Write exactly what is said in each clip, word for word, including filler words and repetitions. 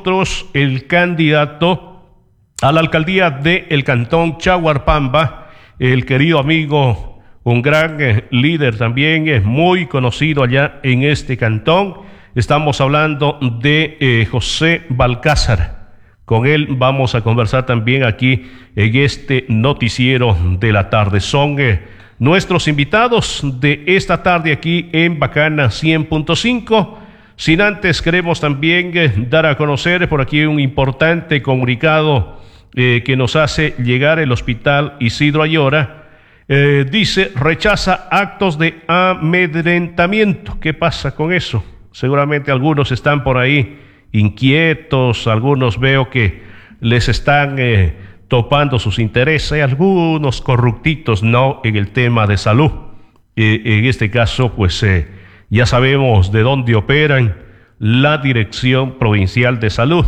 nosotros el candidato a la alcaldía del cantón Chaguarpamba, el querido amigo, un gran eh, líder también, es muy conocido allá en este cantón. Estamos hablando de eh, José Balcázar. Con él vamos a conversar también aquí en este noticiero de la tarde. Son eh, nuestros invitados de esta tarde aquí en Bacana cien punto cinco. Sin antes queremos también eh, dar a conocer por aquí un importante comunicado eh, que nos hace llegar el Hospital Isidro Ayora. Eh, dice, rechaza actos de amedrentamiento. ¿Qué pasa con eso? Seguramente algunos están por ahí inquietos, algunos veo que les están eh, topando sus intereses, hay algunos corruptitos no en el tema de salud. Eh, en este caso, pues eh, ya sabemos de dónde operan la Dirección Provincial de Salud.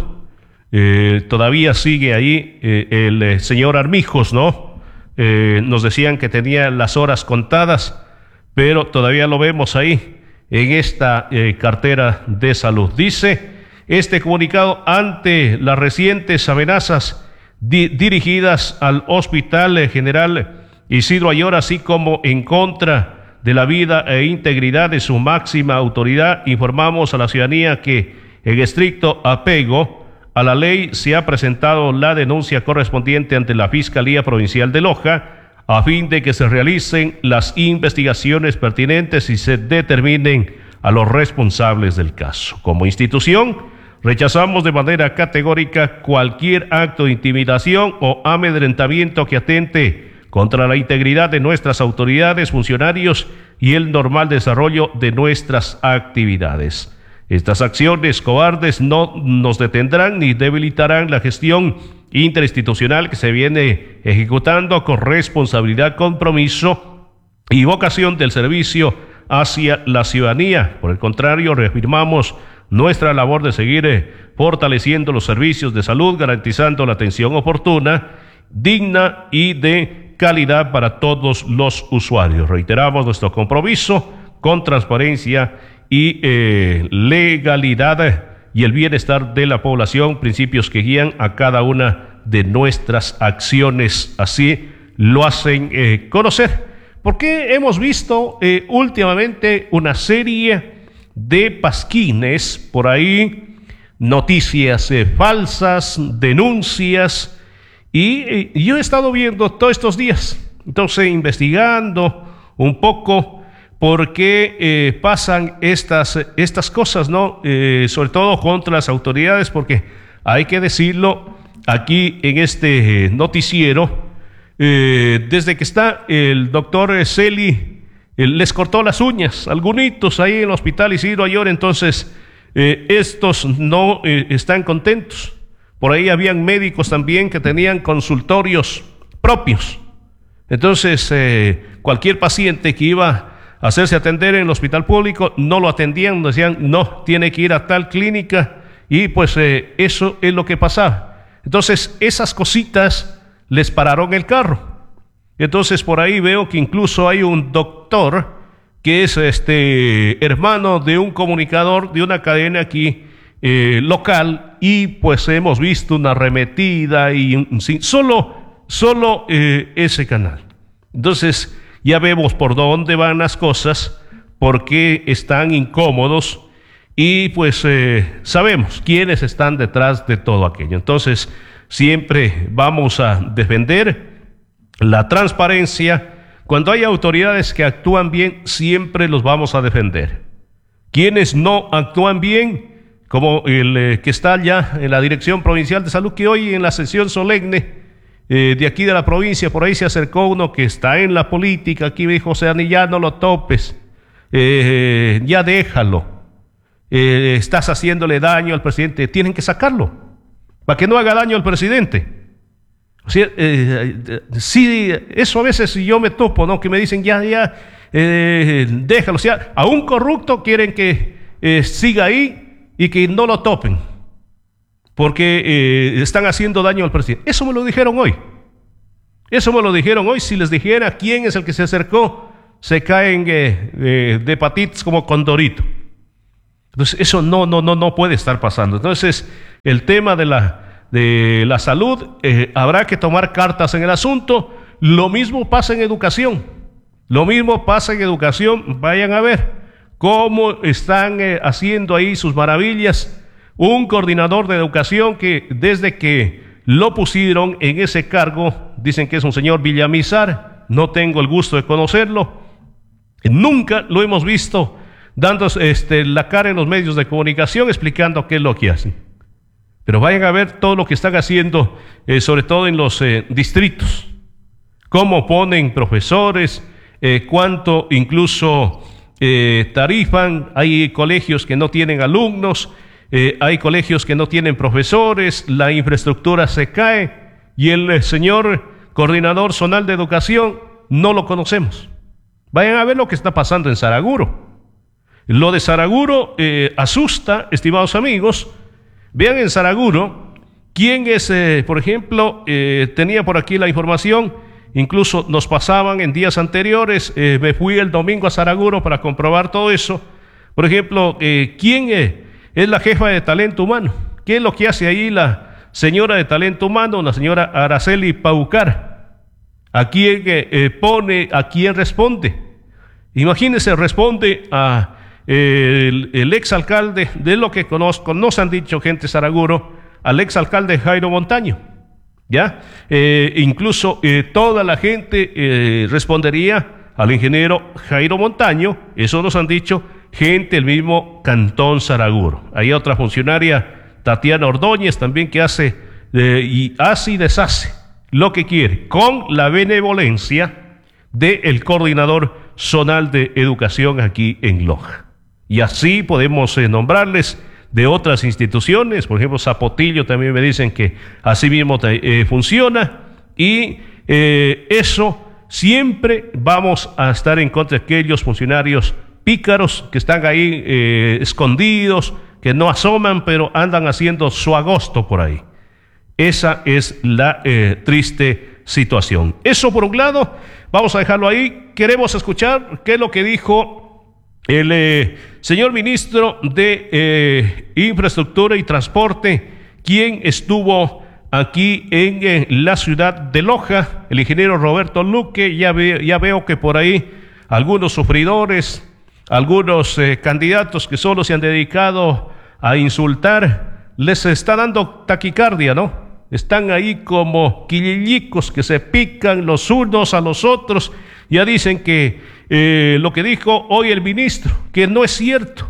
Eh, todavía sigue ahí eh, el eh, señor Armijos, ¿no? Eh, nos decían que tenía las horas contadas, pero todavía lo vemos ahí en esta eh, cartera de salud. Dice este comunicado ante las recientes amenazas di dirigidas al Hospital General Isidro Ayora, así como en contra de la vida e integridad de su máxima autoridad, informamos a la ciudadanía que en estricto apego a la ley se ha presentado la denuncia correspondiente ante la Fiscalía Provincial de Loja a fin de que se realicen las investigaciones pertinentes y se determinen a los responsables del caso. Como institución, rechazamos de manera categórica cualquier acto de intimidación o amedrentamiento que atente contra la integridad de nuestras autoridades, funcionarios y el normal desarrollo de nuestras actividades. Estas acciones cobardes no nos detendrán ni debilitarán la gestión interinstitucional que se viene ejecutando con responsabilidad, compromiso y vocación del servicio hacia la ciudadanía. Por el contrario, reafirmamos nuestra labor de seguir eh, fortaleciendo los servicios de salud, garantizando la atención oportuna, digna y de calidad para todos los usuarios. Reiteramos nuestro compromiso con transparencia y eh, legalidad y el bienestar de la población, principios que guían a cada una de nuestras acciones. Así lo hacen eh, conocer. Porque hemos visto eh, últimamente una serie de pasquines por ahí, noticias eh, falsas, denuncias, y eh, yo he estado viendo todos estos días, entonces investigando un poco por qué eh, pasan estas, estas cosas, ¿no? Eh, sobre todo contra las autoridades, porque hay que decirlo aquí en este eh, noticiero, eh, desde que está el doctor Celi, les cortó las uñas, algunos ahí en el Hospital Isidro Ayora, entonces eh, estos no eh, están contentos. Por ahí habían médicos también que tenían consultorios propios. Entonces eh, cualquier paciente que iba a hacerse atender en el hospital público no lo atendían, decían no, tiene que ir a tal clínica, y pues eh, eso es lo que pasaba. Entonces esas cositas les pararon el carro. Entonces por ahí veo que incluso hay un doctor que es este hermano de un comunicador de una cadena aquí eh, local, y pues hemos visto una arremetida y sí, solo, solo eh, ese canal. Entonces ya vemos por dónde van las cosas, por qué están incómodos, y pues eh, sabemos quiénes están detrás de todo aquello. Entonces siempre vamos a defender la transparencia. Cuando hay autoridades que actúan bien, siempre los vamos a defender. Quienes no actúan bien, como el eh, que está allá en la Dirección Provincial de Salud, que hoy en la sesión solemne eh, de aquí de la provincia, por ahí se acercó uno que está en la política, aquí me dijo, o sea, ni ya no lo topes, eh, ya déjalo, eh, estás haciéndole daño al presidente, tienen que sacarlo, para que no haga daño al presidente. O sea, eh, sí, eso a veces yo me topo, ¿no? Que me dicen, ya, ya, eh, déjalo. O sea, a un corrupto quieren que eh, siga ahí y que no lo topen, porque eh, están haciendo daño al presidente. Eso me lo dijeron hoy. Eso me lo dijeron hoy. Si les dijera quién es el que se acercó, se caen eh, eh, de patitas como condorito. Entonces, eso no, no, no, no puede estar pasando. Entonces, el tema de la, de la salud, eh, habrá que tomar cartas en el asunto. Lo mismo pasa en educación. Lo mismo pasa en educación. Vayan a ver cómo están eh, haciendo ahí sus maravillas. Un coordinador de educación que desde que lo pusieron en ese cargo, dicen que es un señor Villamizar, no tengo el gusto de conocerlo, nunca lo hemos visto dando este, la cara en los medios de comunicación explicando qué es lo que hacen. Pero vayan a ver todo lo que están haciendo, eh, sobre todo en los eh, distritos, cómo ponen profesores, eh, cuánto incluso eh, tarifan. Hay colegios que no tienen alumnos, eh, hay colegios que no tienen profesores, la infraestructura se cae y el eh, señor coordinador zonal de educación no lo conocemos. Vayan a ver lo que está pasando en Saraguro. Lo de Saraguro eh, asusta, estimados amigos. Vean en Saraguro, quién es, eh, por ejemplo, eh, tenía por aquí la información, incluso nos pasaban en días anteriores, eh, me fui el domingo a Saraguro para comprobar todo eso. Por ejemplo, eh, quién eh, es la jefa de talento humano, qué es lo que hace ahí la señora de talento humano, la señora Araceli Paucar, a quién eh, eh, pone, a quién responde. Imagínense, responde a El, el exalcalde, de lo que conozco, nos han dicho gente de Saraguro, al exalcalde Jairo Montaño, ¿ya? Eh, incluso eh, toda la gente eh, respondería al ingeniero Jairo Montaño, eso nos han dicho gente del mismo Cantón Saraguro. Hay otra funcionaria, Tatiana Ordóñez, también que hace eh, y hace y deshace lo que quiere, con la benevolencia del coordinador zonal de educación aquí en Loja. Y así podemos eh, nombrarles de otras instituciones, por ejemplo, Zapotillo también me dicen que así mismo eh, funciona, y eh, eso siempre vamos a estar en contra de aquellos funcionarios pícaros que están ahí eh, escondidos, que no asoman, pero andan haciendo su agosto por ahí. Esa es la eh, triste situación. Eso por un lado, vamos a dejarlo ahí. Queremos escuchar qué es lo que dijo el eh, señor ministro de eh, Infraestructura y Transporte, quien estuvo aquí en eh, la ciudad de Loja, el ingeniero Roberto Luque. Ya, ve, ya veo que por ahí algunos sufridores, algunos eh, candidatos que solo se han dedicado a insultar, les está dando taquicardia, ¿no? Están ahí como quilillicos que se pican los unos a los otros. Ya dicen que Eh, lo que dijo hoy el ministro, que no es cierto,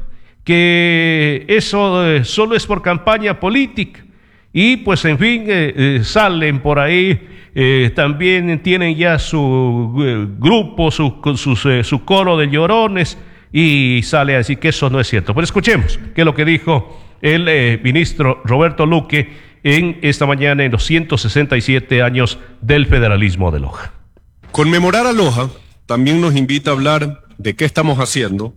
que eso eh, solo es por campaña política, y pues en fin eh, eh, salen por ahí, eh, también tienen ya su eh, grupo, su, su, su, su coro de llorones, y sale a decir que eso no es cierto. Pero escuchemos qué es lo que dijo el eh, ministro Roberto Luque en esta mañana en los ciento sesenta y siete años del federalismo de Loja. Conmemorar a Loja también nos invita a hablar de qué estamos haciendo,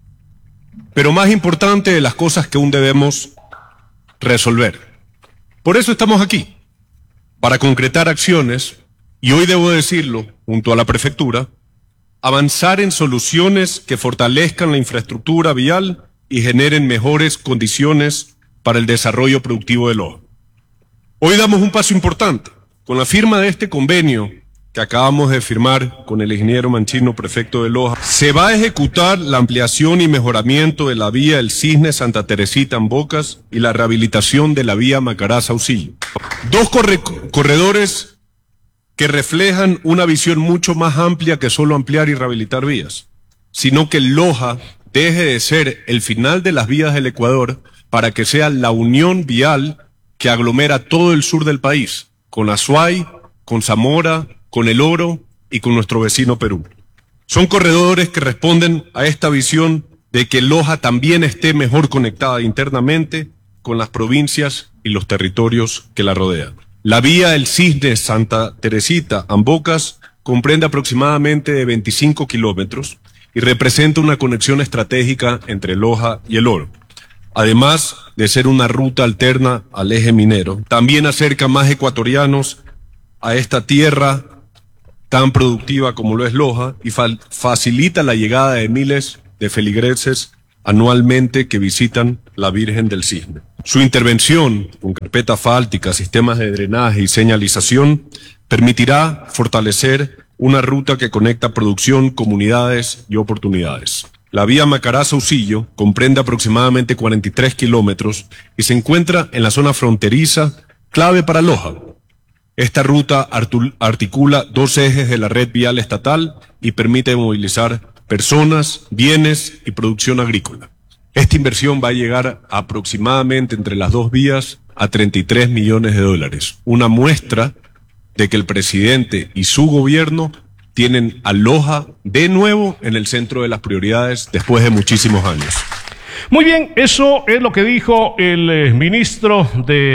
pero más importante, de las cosas que aún debemos resolver. Por eso estamos aquí, para concretar acciones, y hoy debo decirlo, junto a la prefectura, avanzar en soluciones que fortalezcan la infraestructura vial y generen mejores condiciones para el desarrollo productivo de Loja. Hoy damos un paso importante, con la firma de este convenio que acabamos de firmar con el ingeniero Manchino, prefecto de Loja. Se va a ejecutar la ampliación y mejoramiento de la vía El Cisne Santa Teresita en Bocas y la rehabilitación de la vía Macará Saucillo. Dos corre corredores que reflejan una visión mucho más amplia que solo ampliar y rehabilitar vías, sino que Loja deje de ser el final de las vías del Ecuador para que sea la unión vial que aglomera todo el sur del país, con Azuay, con Zamora, con El Oro y con nuestro vecino Perú. Son corredores que responden a esta visión de que Loja también esté mejor conectada internamente con las provincias y los territorios que la rodean. La vía El Cisne Santa Teresita Ambocas comprende aproximadamente de veinticinco kilómetros y representa una conexión estratégica entre Loja y El Oro. Además de ser una ruta alterna al eje minero, también acerca más ecuatorianos a esta tierra tan productiva como lo es Loja y fa facilita la llegada de miles de feligreses anualmente que visitan la Virgen del Cisne. Su intervención con carpeta asfáltica, sistemas de drenaje y señalización permitirá fortalecer una ruta que conecta producción, comunidades y oportunidades. La vía Macará-Saucillo comprende aproximadamente cuarenta y tres kilómetros y se encuentra en la zona fronteriza clave para Loja. Esta ruta articula dos ejes de la red vial estatal y permite movilizar personas, bienes y producción agrícola. Esta inversión va a llegar aproximadamente entre las dos vías a treinta y tres millones de dólares. Una muestra de que el presidente y su gobierno tienen a Loja de nuevo en el centro de las prioridades después de muchísimos años. Muy bien, eso es lo que dijo el eh, ministro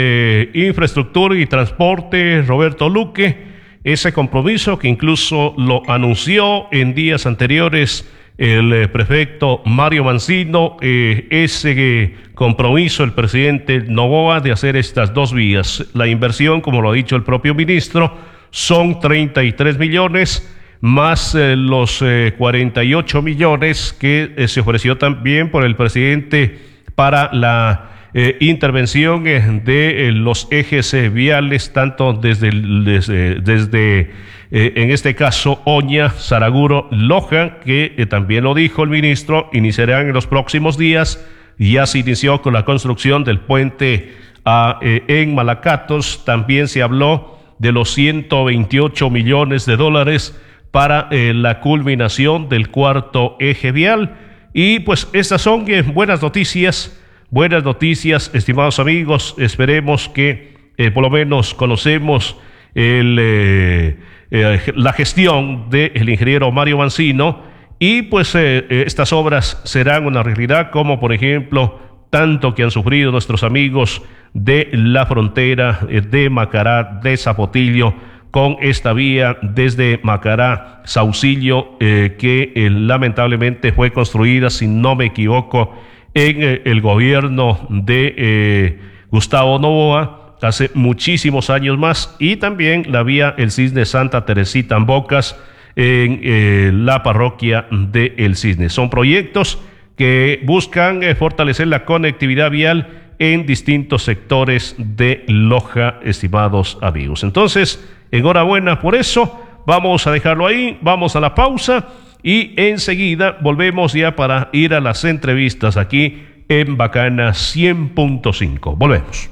de Infraestructura y Transporte, Roberto Luque, ese compromiso que incluso lo anunció en días anteriores el eh, prefecto Mario Mancino, eh, ese eh, compromiso el presidente Noboa de hacer estas dos vías. La inversión, como lo ha dicho el propio ministro, son treinta y tres millones, más eh, los eh, cuarenta y ocho millones que eh, se ofreció también por el presidente para la eh, intervención eh, de eh, los ejes eh, viales, tanto desde, el, desde, desde eh, en este caso, Oña, Saraguro, Loja, que eh, también lo dijo el ministro, iniciarán en los próximos días. Ya se inició con la construcción del puente a, eh, en Malacatos. También se habló de los ciento veintiocho millones de dólares para eh, la culminación del cuarto eje vial. Y pues estas son eh, buenas noticias, buenas noticias, estimados amigos. Esperemos que eh, por lo menos conocemos el, eh, eh, la gestión del ingeniero Mario Mancino y pues eh, eh, estas obras serán una realidad, como por ejemplo tanto que han sufrido nuestros amigos de la frontera eh, de Macará, de Zapotillo, con esta vía desde Macará, Saucillo, eh, que eh, lamentablemente fue construida, si no me equivoco, en eh, el gobierno de eh, Gustavo Noboa, hace muchísimos años más, y también la vía El Cisne Santa Teresita en Bocas, en eh, la parroquia de El Cisne. Son proyectos que buscan eh, fortalecer la conectividad vial en distintos sectores de Loja, estimados amigos. Entonces, enhorabuena por eso, vamos a dejarlo ahí, vamos a la pausa y enseguida volvemos ya para ir a las entrevistas aquí en Bacana cien punto cinco. Volvemos.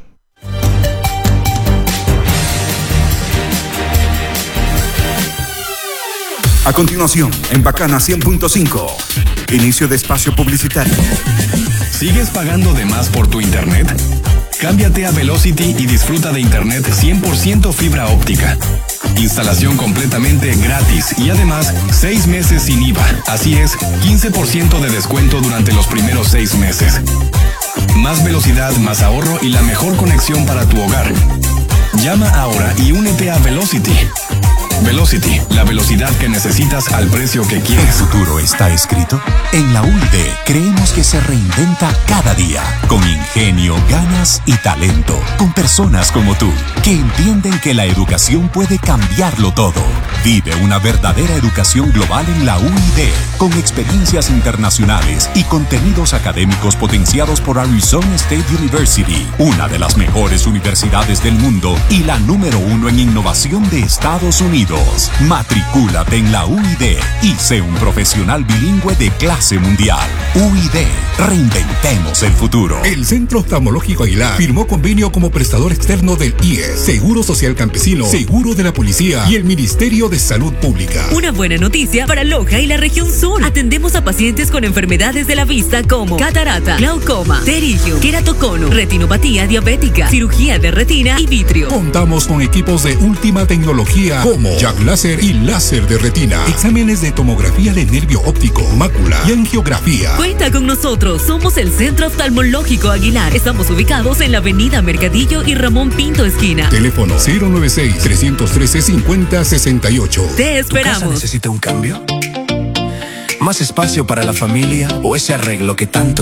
A continuación, en Bacana cien punto cinco, inicio de espacio publicitario. ¿Sigues pagando de más por tu internet? Cámbiate a Velocity y disfruta de internet cien por ciento fibra óptica. Instalación completamente gratis y además seis meses sin I V A. Así es, quince por ciento de descuento durante los primeros seis meses. Más velocidad, más ahorro y la mejor conexión para tu hogar. Llama ahora y únete a Velocity. Velocity, la velocidad que necesitas al precio que quieres. ¿El futuro está escrito? En la U I D creemos que se reinventa cada día, con ingenio, ganas y talento, con personas como tú, que entienden que la educación puede cambiarlo todo. Vive una verdadera educación global en la U I D, con experiencias internacionales y contenidos académicos potenciados por Arizona State University, una de las mejores universidades del mundo y la número uno en innovación de Estados Unidos. Matricúlate en la U I D y sé un profesional bilingüe de clase mundial. U I D, reinventemos el futuro. El Centro Oftalmológico Aguilar firmó convenio como prestador externo del I E S, Seguro Social Campesino, Seguro de la Policía y el Ministerio de Salud Pública. Una buena noticia para Loja y la región sur. Atendemos a pacientes con enfermedades de la vista como catarata, glaucoma, pterígio, queratocono, retinopatía diabética, cirugía de retina y vitrio. Contamos con equipos de última tecnología como Jack Láser y láser de retina, exámenes de tomografía de nervio óptico, mácula y angiografía. Cuenta con nosotros, somos el Centro Oftalmológico Aguilar. Estamos ubicados en la avenida Mercadillo y Ramón Pinto esquina. Teléfono cero nueve seis, tres uno tres, cinco cero seis ocho. Te esperamos. ¿Tu casa necesita un cambio? ¿Más espacio para la familia o ese arreglo que tanto